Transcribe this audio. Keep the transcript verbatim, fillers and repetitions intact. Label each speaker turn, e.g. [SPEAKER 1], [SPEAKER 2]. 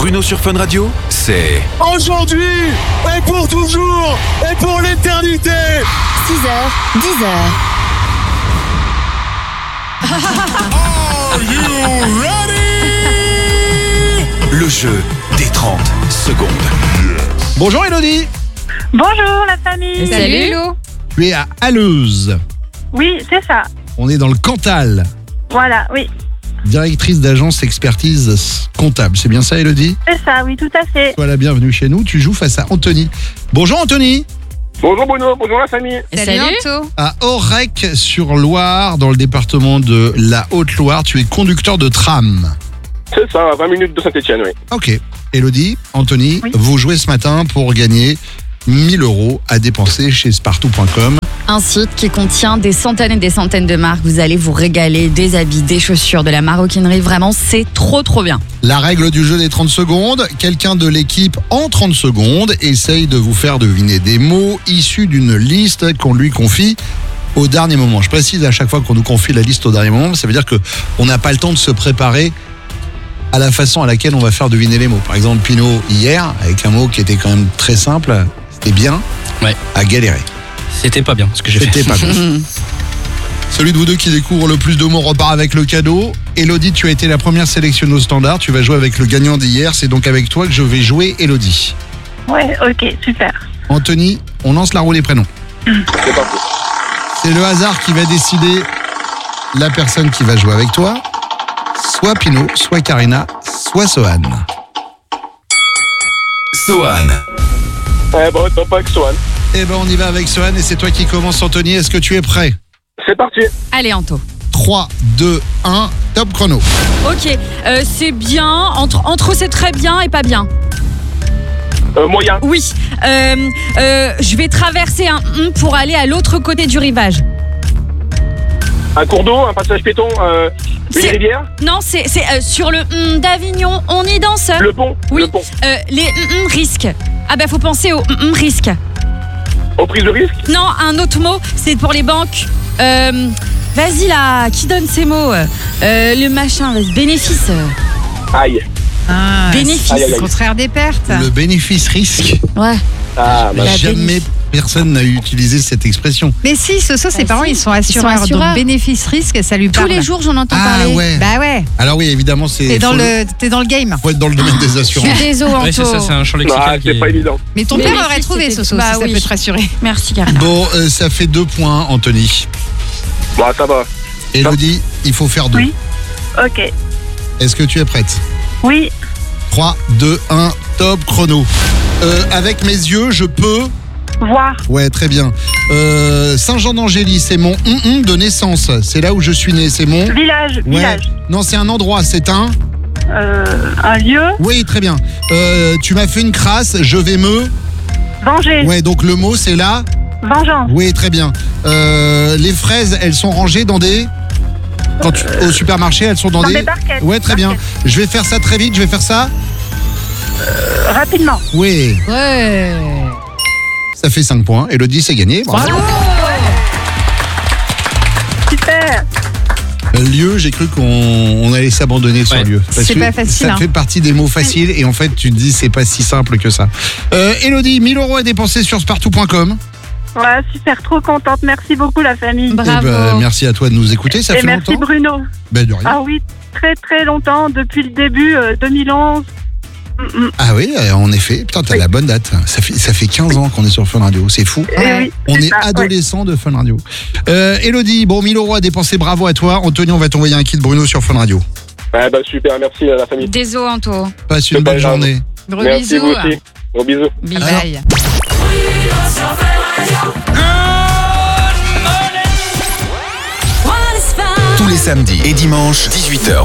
[SPEAKER 1] Bruno sur Fun Radio, c'est
[SPEAKER 2] aujourd'hui et pour toujours et pour l'éternité.
[SPEAKER 3] six heures, dix heures.
[SPEAKER 2] Are you ready?
[SPEAKER 1] le jeu des trente secondes.
[SPEAKER 4] Bonjour Elodie.
[SPEAKER 5] Bonjour la famille.
[SPEAKER 3] Salut Hello.
[SPEAKER 4] Tu es à Halleuse.
[SPEAKER 5] Oui, c'est ça.
[SPEAKER 4] On est dans le Cantal.
[SPEAKER 5] Voilà, oui.
[SPEAKER 4] Directrice d'agence expertise comptable. C'est bien ça Elodie?
[SPEAKER 5] C'est ça, oui, tout à fait.
[SPEAKER 4] Sois la bienvenue chez nous. Tu joues face à Anthony. Bonjour Anthony.
[SPEAKER 6] Bonjour Bruno, bonjour la famille.
[SPEAKER 3] Salut Anto.
[SPEAKER 4] À Aurec-sur-Loire, dans le département de la Haute-Loire, tu es conducteur de tram.
[SPEAKER 6] C'est ça, à vingt minutes de Saint-Etienne, oui.
[SPEAKER 4] Ok. Elodie, Anthony,
[SPEAKER 5] Oui.
[SPEAKER 4] vous jouez ce matin pour gagner mille euros à dépenser chez spartou point com.
[SPEAKER 3] Un site qui contient des centaines et des centaines de marques. Vous allez vous régaler, des habits, des chaussures, de la maroquinerie. Vraiment, c'est trop trop bien.
[SPEAKER 4] La règle du jeu des trente secondes, quelqu'un de l'équipe en trente secondes essaye de vous faire deviner des mots issus d'une liste qu'on lui confie au dernier moment. Je précise à chaque fois qu'on nous confie la liste au dernier moment, ça veut dire qu'on n'a pas le temps de se préparer à la façon à laquelle on va faire deviner les mots. Par exemple, Pinot, hier, avec un mot qui était quand même très simple, c'était bien,
[SPEAKER 7] Ouais.
[SPEAKER 4] a galéré.
[SPEAKER 7] C'était pas bien ce que j'ai fait.
[SPEAKER 4] C'était pas bon. Celui de vous deux qui découvre le plus de mots repart avec le cadeau. Elodie, tu as été la première sélectionnée au standard. Tu vas jouer avec le gagnant d'hier. C'est donc avec toi que je vais jouer, Elodie.
[SPEAKER 5] Ouais, ok, super.
[SPEAKER 4] Anthony, on lance la roue des prénoms.
[SPEAKER 6] C'est parti.
[SPEAKER 4] C'est le hasard qui va décider la personne qui va jouer avec toi. Soit Pinot, soit Karina, soit Sohan.
[SPEAKER 1] Sohan,
[SPEAKER 6] Eh ben, top avec Swan.
[SPEAKER 4] Eh ben, on y va avec Sohan et c'est toi qui commence, Anthony. Est-ce que tu es prêt?
[SPEAKER 6] C'est parti.
[SPEAKER 3] Allez Anto.
[SPEAKER 4] trois, deux, un, top chrono.
[SPEAKER 8] Ok, euh, c'est bien, entre, entre c'est très bien et pas bien.
[SPEAKER 6] Euh, moyen.
[SPEAKER 8] Oui, euh, euh, je vais traverser un hum pour aller à l'autre côté du rivage.
[SPEAKER 6] Un cours d'eau, un passage piéton, euh, une
[SPEAKER 8] C'est-
[SPEAKER 6] rivière.
[SPEAKER 8] Non, c'est c'est, euh, sur le hum d'Avignon, on y danse.
[SPEAKER 6] Le pont.
[SPEAKER 8] Oui,
[SPEAKER 6] Le pont.
[SPEAKER 8] euh, les hum risques. Ah bah faut penser aux hum risques.
[SPEAKER 6] Aux prises de risque.
[SPEAKER 8] Non, un autre mot, c'est pour les banques. Euh, Vas-y là, qui donne ces mots euh, Le machin, bénéfice.
[SPEAKER 6] Aïe.
[SPEAKER 9] Ah,
[SPEAKER 8] Bénéfice.
[SPEAKER 6] Aïe, aïe,
[SPEAKER 9] c'est le
[SPEAKER 6] aïe.
[SPEAKER 9] contraire des pertes.
[SPEAKER 4] Le bénéfice-risque.
[SPEAKER 3] Ouais.
[SPEAKER 6] Ah, bah,
[SPEAKER 8] La
[SPEAKER 4] Jamais personne n'a utilisé cette expression.
[SPEAKER 9] Mais si, Soso, ses
[SPEAKER 3] Bah
[SPEAKER 9] parents,
[SPEAKER 3] si,
[SPEAKER 9] ils sont
[SPEAKER 3] ils sont
[SPEAKER 9] assureurs.
[SPEAKER 3] assureurs.
[SPEAKER 9] Donc, bénéfice-risque, ça lui
[SPEAKER 3] Tous
[SPEAKER 9] parle.
[SPEAKER 3] les jours, j'en entends
[SPEAKER 4] Ah
[SPEAKER 3] parler.
[SPEAKER 4] ouais.
[SPEAKER 9] Bah ouais,
[SPEAKER 4] Alors oui, évidemment, c'est.
[SPEAKER 9] t'es dans,
[SPEAKER 4] faut
[SPEAKER 9] le, t'es dans le game.
[SPEAKER 4] faut être dans le domaine des
[SPEAKER 3] Je
[SPEAKER 4] assurances.
[SPEAKER 3] suis désolée Anto.
[SPEAKER 7] Ouais, c'est ça, c'est un champ lexical
[SPEAKER 6] ah,
[SPEAKER 7] qui
[SPEAKER 6] c'est
[SPEAKER 7] est...
[SPEAKER 6] pas évident.
[SPEAKER 9] Mais ton
[SPEAKER 8] Bénéfice,
[SPEAKER 9] père aurait trouvé,
[SPEAKER 8] c'était-
[SPEAKER 9] Soso,
[SPEAKER 8] bah
[SPEAKER 9] si ça
[SPEAKER 8] oui.
[SPEAKER 9] peut te rassurer.
[SPEAKER 8] Merci Karina.
[SPEAKER 4] Bon, euh, ça fait deux points, Anthony.
[SPEAKER 6] Bon, ça va.
[SPEAKER 4] Elodie, il faut faire deux.
[SPEAKER 5] Oui. Ok.
[SPEAKER 4] Est-ce que tu es prête?
[SPEAKER 5] Oui,
[SPEAKER 4] trois, deux, un, top chrono. Euh, avec mes yeux, je peux...
[SPEAKER 5] voir,
[SPEAKER 4] Ouais, très bien. Euh, Saint-Jean-d'Angély, c'est mon hum hum de naissance. C'est là où je suis né, c'est mon...
[SPEAKER 5] village,
[SPEAKER 4] Ouais.
[SPEAKER 5] village.
[SPEAKER 4] Non, c'est un endroit, c'est un...
[SPEAKER 5] Euh, un lieu,
[SPEAKER 4] Oui, très bien. Euh, tu m'as fait une crasse, je vais me...
[SPEAKER 5] venger,
[SPEAKER 4] Ouais, donc le mot, c'est là...
[SPEAKER 5] vengeance,
[SPEAKER 4] Oui, très bien. Euh, les fraises, elles sont rangées dans des... Quand tu- au supermarché, elles sont dans,
[SPEAKER 5] dans
[SPEAKER 4] des...
[SPEAKER 5] des barquettes.
[SPEAKER 4] Ouais, très bien.
[SPEAKER 5] barquettes.
[SPEAKER 4] Je vais faire ça très vite, je vais faire ça.
[SPEAKER 5] Euh, rapidement.
[SPEAKER 4] Oui,
[SPEAKER 9] Ouais.
[SPEAKER 4] ça fait cinq points. Elodie, c'est gagné. Bravo.
[SPEAKER 5] Super.
[SPEAKER 4] Lieu, j'ai cru qu'on on allait s'abandonner sur
[SPEAKER 7] Ouais.
[SPEAKER 4] lieu. Parce
[SPEAKER 9] C'est
[SPEAKER 4] que
[SPEAKER 9] pas facile,
[SPEAKER 4] Ça
[SPEAKER 9] hein.
[SPEAKER 4] fait partie des mots faciles et en fait, tu te dis, c'est pas si simple que ça. Euh, Elodie, mille euros à dépenser sur spartou point com.
[SPEAKER 5] Ouais, super, trop contente. Merci beaucoup la famille.
[SPEAKER 3] Bravo.
[SPEAKER 4] Eh ben, merci à toi de nous écouter. Ça
[SPEAKER 5] Et
[SPEAKER 4] fait
[SPEAKER 5] merci
[SPEAKER 4] longtemps.
[SPEAKER 5] Bruno.
[SPEAKER 4] Ben, de rien.
[SPEAKER 5] Ah oui, très très longtemps, depuis le début, euh, deux mille onze. Mm, mm.
[SPEAKER 4] Ah oui, euh, en effet. Putain, t'as
[SPEAKER 5] Oui.
[SPEAKER 4] la bonne date. Ça fait, ça fait quinze ans qu'on est sur Fun Radio. C'est fou.
[SPEAKER 5] Eh oui,
[SPEAKER 4] On
[SPEAKER 5] c'est
[SPEAKER 4] est
[SPEAKER 5] ça, ouais.
[SPEAKER 4] adolescent de Fun Radio. Euh, Elodie, bon, mille euros à dépenser. Bravo à toi. Anthony, on va t'envoyer un kit Bruno sur Fun Radio.
[SPEAKER 6] Ouais, bah, super, merci la famille.
[SPEAKER 3] Désolé Anto.
[SPEAKER 4] Passe une
[SPEAKER 6] C'est pas
[SPEAKER 4] belle
[SPEAKER 6] grave.
[SPEAKER 4] journée.
[SPEAKER 9] Gros
[SPEAKER 6] Merci
[SPEAKER 9] bisous.
[SPEAKER 6] vous aussi. Gros bisous.
[SPEAKER 3] Bisous.
[SPEAKER 9] Bye.
[SPEAKER 1] tous les samedis et dimanches, dix-huit heures.